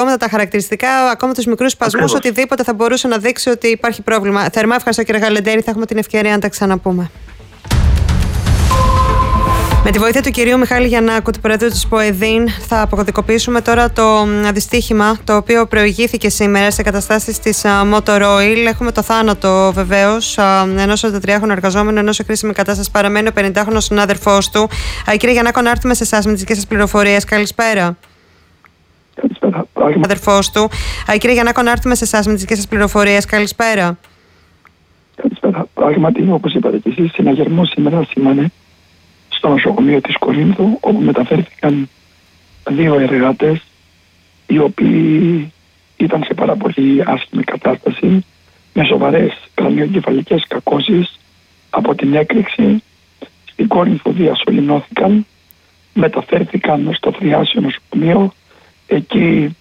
Τα χαρακτηριστικά, ακόμα τους μικρούς σπασμούς, οτιδήποτε θα μπορούσε να δείξει ότι υπάρχει πρόβλημα. Θερμά ευχαριστώ, κύριε Γαλεντέρη. Θα έχουμε την ευκαιρία να τα ξαναπούμε. Με τη βοήθεια του κυρίου Μιχάλη Γιαννάκου, του Προέδρου της ΠΟΕΔΗΝ, θα αποκωδικοποιήσουμε τώρα το δυστύχημα το οποίο προηγήθηκε σήμερα σε καταστάσεις της Motor Oil. Έχουμε το θάνατο βεβαίως ενός 43χρονου εργαζόμενου, ενώ σε κρίσιμη κατάσταση παραμένει ο 50χρονος συνάδελφός του. Κύριε Γιαννάκου, να έρθουμε σε εσάς με τις δικές σας πληροφορίες. Καλησπέρα. Καλησπέρα. Αδερφός του. Κύριε Γιαννάκο, να έρθουμε σε εσάς με τις δικές σας πληροφορίες. Καλησπέρα. Καλησπέρα. Πράγματι, όπως είπατε και εσείς, συναγερμός σήμερα σήμανε στο νοσοκομείο της Κορίνθου, όπου μεταφέρθηκαν 2 εργάτες, οι οποίοι ήταν σε πάρα πολύ άσχημη κατάσταση, με σοβαρές κρανιοεγκεφαλικές κακώσεις από την έκρηξη. Στην Κόρινθο διασωληνώθηκαν, μεταφέρθηκαν στο Θριάσιο νοσοκομείο. Εκεί